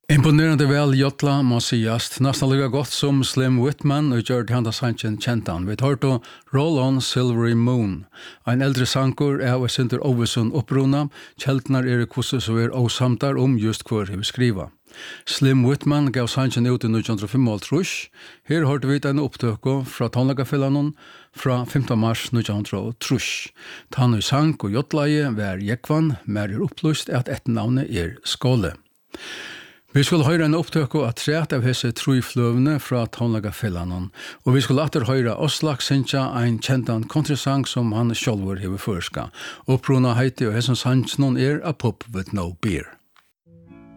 Imponerande väl jotla må siast, nästan lika gott som Slim Whitman och George Handa Sanchez Chentan. Vi tar då Roll on Silvery Moon. En äldre sankor är och sinter Oveson uppruna. Kjeltnar kusse så osamtar just kvar vi skriva. Slim Whitman gav Sanchez ut i 1905. Här hörde vi en upptöko från tonlagafällanon från 15 mars 1903. Tannu sank och jotlaje var jekvan, mer upplyst att ett navn Skåle. Vi skulle höra en upptöko att träta av hese trujflövne fra tonlagafällanon, och vi skulle åter höra Oslak Sincha en kjentan countrysang som han själv hever förska. Uppruna heiti och hesen sannsnon A Pub with No Beer.